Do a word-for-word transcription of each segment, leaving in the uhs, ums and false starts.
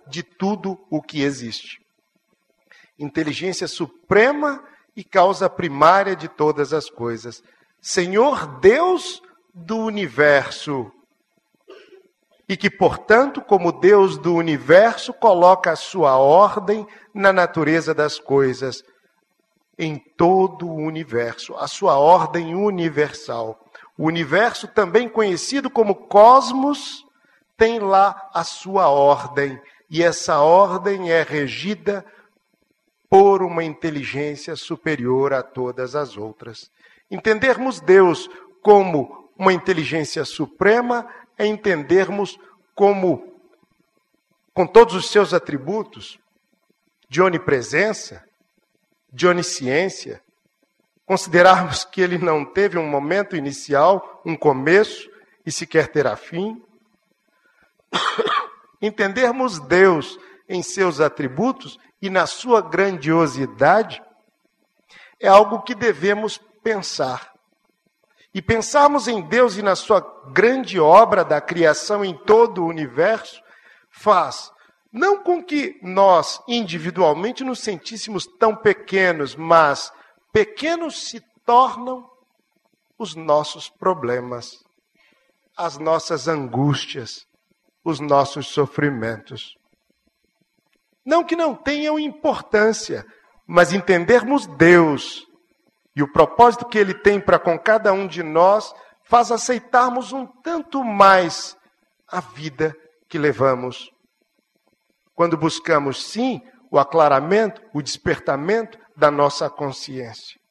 de tudo o que existe. Inteligência suprema e causa primária de todas as coisas. Senhor Deus do universo. E que, portanto, como Deus do universo, coloca a sua ordem na natureza das coisas, em todo o universo, a sua ordem universal. O universo, também conhecido como cosmos, tem lá a sua ordem, e essa ordem é regida por uma inteligência superior a todas as outras. Entendermos Deus como uma inteligência suprema é entendermos como, com todos os seus atributos, de onipresença, de onisciência, considerarmos que ele não teve um momento inicial, um começo e sequer terá fim. Entendermos Deus em seus atributos e na sua grandiosidade é algo que devemos pensar. E pensarmos em Deus e na sua grande obra da criação em todo o universo faz não com que nós individualmente nos sentíssemos tão pequenos, mas pequenos se tornam os nossos problemas, as nossas angústias, os nossos sofrimentos. Não que não tenham importância, mas entendermos Deus e o propósito que Ele tem para com cada um de nós faz aceitarmos um tanto mais a vida que levamos. Quando buscamos, sim, o aclaramento, o despertamento da nossa consciência.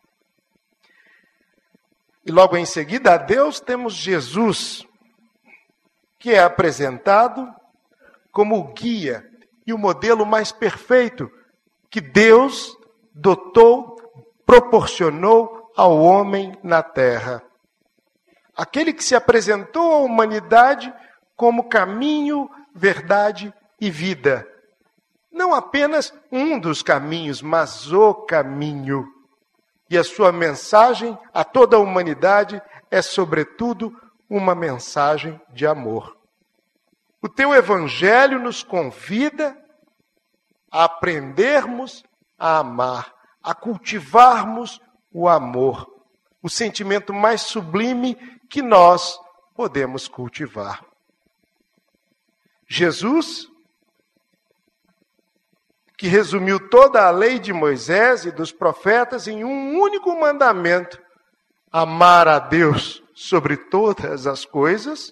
E logo em seguida a Deus temos Jesus, que é apresentado como o guia e o modelo mais perfeito que Deus dotou, proporcionou ao homem na terra. Aquele que se apresentou à humanidade como caminho, verdade e vida. Não apenas um dos caminhos, mas o caminho. E a sua mensagem a toda a humanidade é, sobretudo, uma mensagem de amor. O teu evangelho nos convida a aprendermos a amar, a cultivarmos o amor, o sentimento mais sublime que nós podemos cultivar. Jesus, que resumiu toda a lei de Moisés e dos profetas em um único mandamento: amar a Deus sobre todas as coisas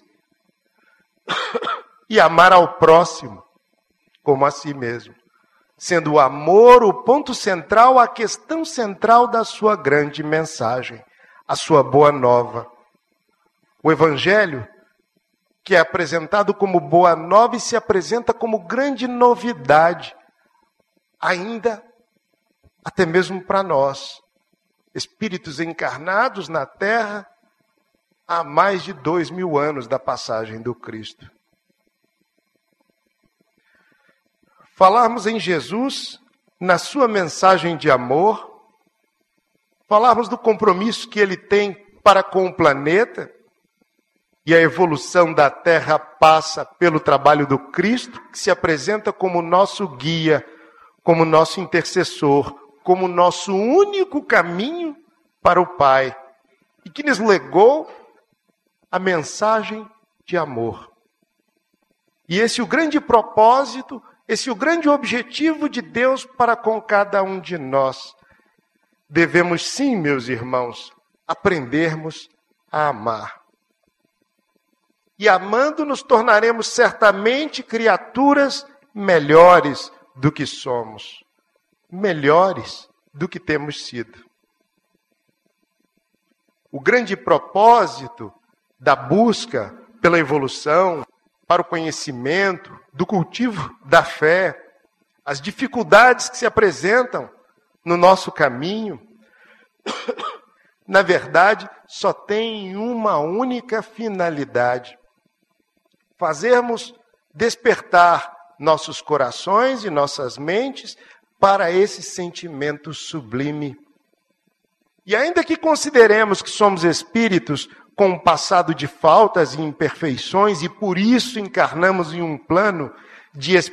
e amar ao próximo como a si mesmo, sendo o amor o ponto central, a questão central da sua grande mensagem, a sua boa nova. O Evangelho, que é apresentado como boa nova e se apresenta como grande novidade, ainda até mesmo para nós, espíritos encarnados na Terra há mais de dois mil anos da passagem do Cristo. Falarmos em Jesus, na sua mensagem de amor, falarmos do compromisso que ele tem para com o planeta, e a evolução da Terra passa pelo trabalho do Cristo, que se apresenta como nosso guia, como nosso intercessor, como nosso único caminho para o Pai, e que nos legou a mensagem de amor. E esse é o grande propósito, esse é o grande objetivo de Deus para com cada um de nós. Devemos sim, meus irmãos, aprendermos a amar. E amando nos tornaremos certamente criaturas melhores do que somos, melhores do que temos sido. O grande propósito da busca pela evolução, para o conhecimento, do cultivo da fé, as dificuldades que se apresentam no nosso caminho, na verdade, só tem uma única finalidade: fazermos despertar nossos corações e nossas mentes para esse sentimento sublime. E ainda que consideremos que somos espíritos com um passado de faltas e imperfeições e por isso encarnamos em um plano de